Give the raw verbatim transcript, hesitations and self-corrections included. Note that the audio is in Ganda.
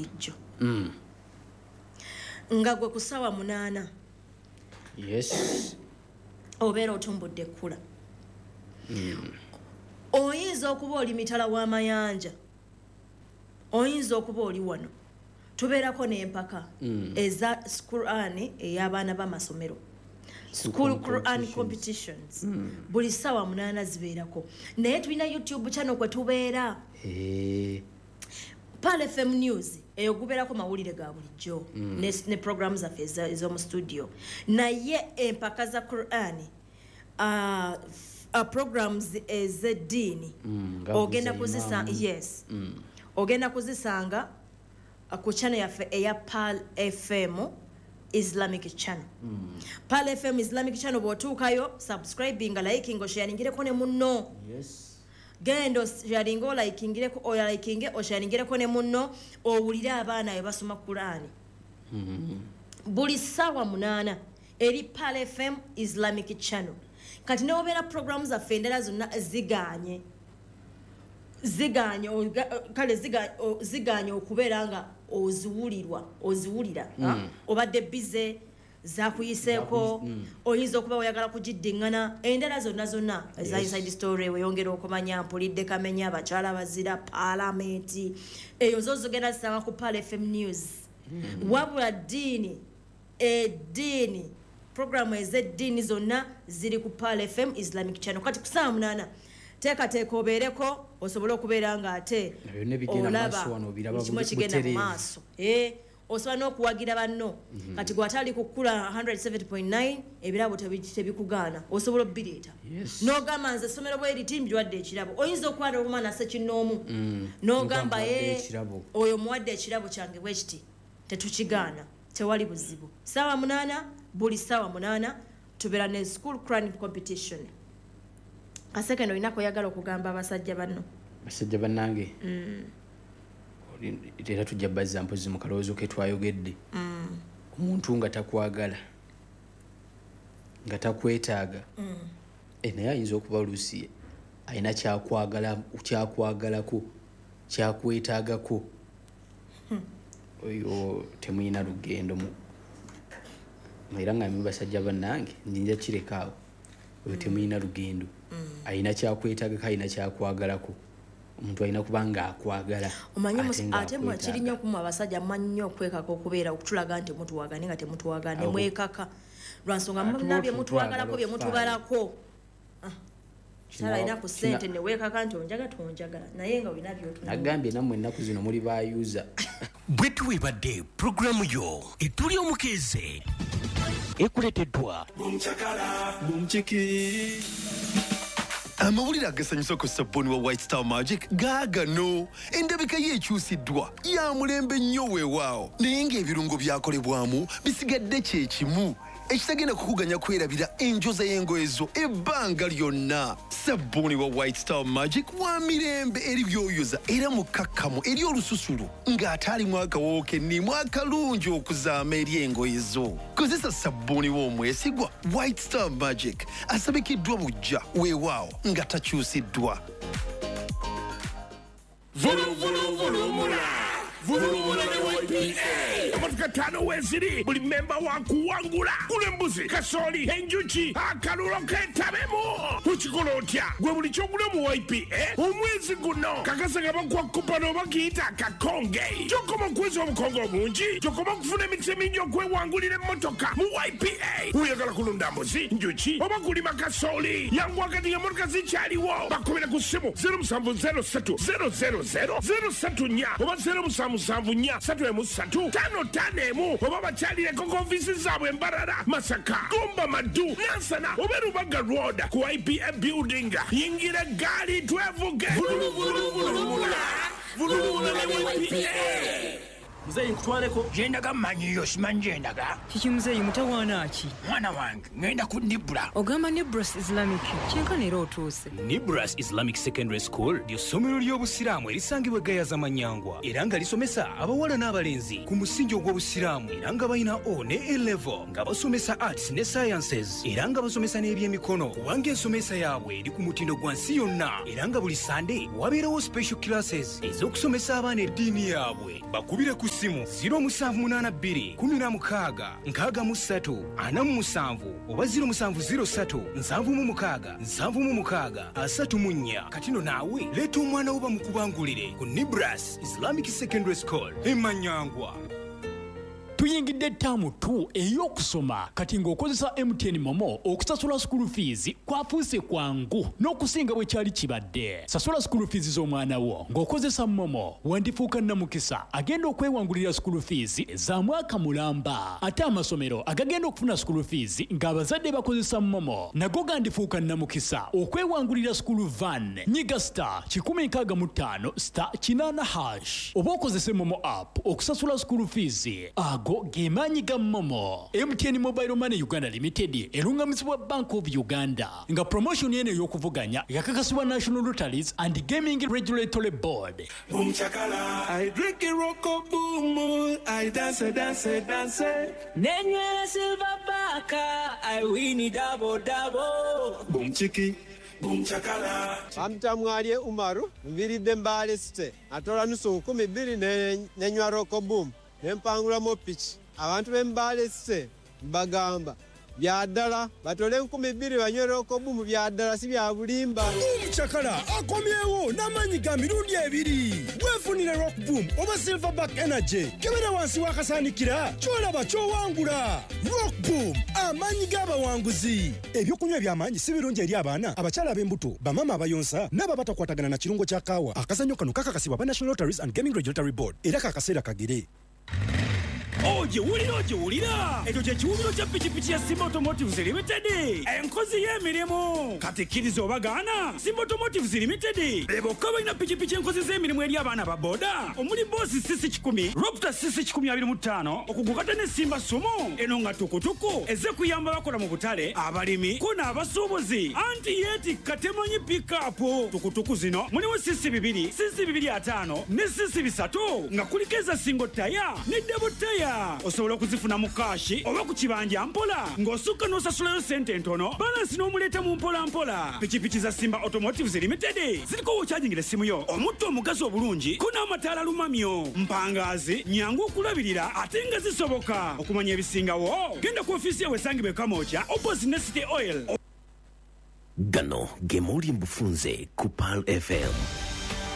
bulijjo mm. nga gwe kusawa munana yes obeera otumbudde kkula mm. oyinza okuba oli mitala w'amayanja oyinza okuba oli wano tubeerako n'empaka mm. eza Quran ey'abaana b'amasomero school Quran competitions mm. buli ssaawa munaana zibeerako naye tulina YouTube channel kwe tubeera hey. Pal F M News eyo gubeerako mawulire ga bulijjo mm. ne, ne programs zaffe ez'omu studio naye empaka za Quran uh, uh, programs ez'eddiini mm. ogenda kuzisanga yes mm. ogenda kuzisanga uh, ku channel yaffe eya Pal F M Islamic channel mm. Pal F M Islamic channel bwotuukayo subscribing liking osharingireko ne munno yes gendo sharingo likingireko oya likinge osharingireko ne munno owulire abaana ayo basoma Qur'an mm. buli sawa munana eri Pal F M Islamic channel kati ne obera programs za fendera zonna ziganye ziganye kale ziganye ziganye okubeera nga oziwulirwa oziwulira mm. obadde bize zakuyiseeko mm. oyinza okuba oyagala kugiddingana endala zonna zonna eza yes. Inside story weyongera okumanya mpulidde kamenya abakyala bazira palamenti eyo zo zogenda zisanga ku Pal F M News mm. wabula ddiini eddiini programu ez'eddiini zonna ziri ku Pal F M Islamic channel kati kusaawa munana teeka teeka obeereko osobola okubeera nga ate olaba kimwe kigenda mu maaso eh osobola n'okuwagira banno mm-hmm. kati gwatali kukula one oh seven point nine ebirabo tebikugaana osobola obireeta yes. n'ogamba nze essomero bweri timbiwadde ekirabo oyinza okwala omwana sekinnoomu mm. n'ogamba ye oyo muwadde ekirabo kyange bwe kiti tetukigaana tewali buzibu ssaawa munaana buli ssaawa munaana tubeera ne school Quran competition kaseke no inako yagala okugamba abasajja banno basajja bannange mm. era tujja bazza mpozi mu kalowoozo ke twayogedde mm. omuntu nga takwagala nga takwetaaga mm. e naye ayinza okuba oluusi alina kyakwagala kyakwagalako kyakwetaagako hmm. oyo temuyina lugendo mu era nga basajja bannange njinja kirekaawo oyo temuyina lugendo mm. alina kyakwetaagako alina kyakwagalako omuntu alina kubanga akwagala omanyi ate mwakirinya okumu abasajja mmanyo okwekaka okubeera okutulaga nti mutuwagane nga temutuwagane mwekaka lwansonga munabye mutuwagalako bye mutubalako sala ina ku sente ne wekaka nti onjaga tonjagala naye nga olina by'otuna nagambye nammwe ennaku zino muli bayuza bwe tuwebadde programu yo etuli omukeeze ekuleteddwa bumchakala bumchiki amawulire agasanyusa ku sabbuuni wa White Star Magic gaagano endabika ye ekyusiddwa ya mulembe nnyo weewaawo naye ng'ebirungo byakolebwamu bisigadde kye kimu ekitagenda kukuganya kwerabira enjoza y'engoye zo ebbanga lyonna sabbuuni wa White Star Magic wa mirembe eri byoyoza era mukakkamu eri olususulu ng'ate alimu akawoowo kennimu akalungi okuzaama eri engoye zo kozesa sabbuuni w'omwesigwa White Star Magic asabikiddwa bujja weewaawo nga takyusiddwa Vulu vulu vulumula Vulumula ne Y P A Amatuka tano weziri Buli memba wa kuwangula Kule mbuzi, kasoli, enjuchi Akalulo ketabemo Uchikolo otya Gwe buli chokule mu Y P A Umwezi guno Kakasa kama kwa kupano bakita kakonge Chokoma kwezi wa mkongo munji Chokoma kufune mitseminyo kwe wangulile motoka Mu Y P A Uyagala kulunda mbuzi, njuchi Oba kulima kasoli Yangu wakati ya motoka zichari wo Bakumina kusimu zero musambu zero setu zero zero zero zero setu nya Oba zero musambu musanvu nya satu emu satu tano tanemu oba bakyalire koko ofisi zaabwe Mbarara Masaka Gomba Madu Nansana oba Rubaga Road ku I P A building yingira gali twevuge vulu vulu vulumula vulumula ne Y P A muzeyi nkutwaleko jendaga mmanyiyo simanyi jendaga kiki muzeyi mutawaana ki mwana wange ngenda ku Nibra ogamba Nibras Islamic kyenkana era otuuse Nibras Islamic Secondary School ly'essomero ly'obusiraamu erisangibwa Gayaza Manyangwa era nga lisomesa abawala n'abalenzi ku musingi ogw'obusiraamu era nga balina O ne A level nga basomesa arts ne sciences era nga basomesa n'ebyemikono kubanga ensomesa yaabwe eri ku mutindo gwa nsi yonna era nga buli Sunday wabeerawo special classes ez'okusomesa abaana eddiini yaabwe bakubire ku essimu zero seven eight two one zero mukaaga nkaaga mu ssatu ana mu musanvu oba zero seven zero three nsanvu mu mukaaga nsanvu mu mukaaga asatu mu nnya. Katino naawe leeta omwana wo bamukubangulire ku Nibras Islamic Secondary School e Manyangwa. Tuyingidde ttaamu tu ey'okusoma kati ng'okozesa M T N Momo okusasula school fees kwafuuse kwangu n'okusinga bwe kyali kibadde. Sasula school fees z'omwana wo ng'okozesa Momo wandifuuka nnamukisa agenda okwewangulira school fees za mwaka mulamba. Ate amasomero agagenda okufuna school fees ng'abazadde bakozesa Momo nago gandifuuka nnamukisa okwewangulira school van. Nyiga star kikumi nkaaga mu ttaano star kinaana hash oba okozese Momo app okusasula school fees. Ago Gemanyi ga Momo. M T N Mobile Money Uganda Limited erungamizibwa Bank of Uganda nga promotion yene y'okuvuganya yakakasibwa National Lotteries and Gaming Regulatory Board. Boom chakala, I drink a rock boom, I dance dance dance. Nenye silver baka, I win it double double. Boom chiki. Boom chakala. Amtamwalye Umaru mviridde mbale site atola nusu nkumi bbiri ne nywa rock boom. Nempangula mo pitch abantu bembale se bagamba byaddala batole nkumi bbiri banywera okobumu byaddala si bya bulimba. Boom chakala akomyewo n'amanyi ga mirundi ebiri wefunire rock boom oba silverback energy kebera wansi wakasaanikira kyolaba kyowangula. Rock boom amanyi g'abawanguzi. Ebyokunywa eby'amaanyi si birungi eri abaana abakyala ab'embuto bamama abayonsa n'abo batakwatagana na kirungo kya kaawa. Akazannyo kano kakakasibwa ba National Lotteries and Gaming Regulatory Board era kakaseera kagere. Oje wulira oje wulira ekyo kye kiwumiro kya pikipiki ya Simba Automotives Limited enkozi y'emirimu kati kkiriza obagaana. Simba Automotives Limited bebokka balina pikipiki enkozi z'emirimu eri abaana ba boda omuli boosi sisi kikumi Ropta sisi kikumi abiri mu ttaano okugukata ne Simba Sumo eno nga tukutuku eze kuyamba bakola mu butale abalimi ko n'abasuubuzi anti yeeti katemanyi pikapu tukutuku zino mulimu sisi bibiri sisi bibiri ataano ne sisi bisatu nga kuliko eza singo taya ne debo taya. Osobola okuzifuna mu kashi oba ku kibanja mpola ng'osukka n'osasulayo sente ntono balansi n'omuleeta mu mpola mpola. Pikipiki za Simba Automotives Limited ziriko wokyajingira essimu yo omutto omugazi obulungi ko n'amataala lumamyo mpangaazi nyangu okulabirira ate nga zisoboka. Okumanya ebisingawo genda ku ofiisi yawe esangibwa Kamwokya opposite ne City Oil. Gano ge muli mbufunze ku Pearl F M.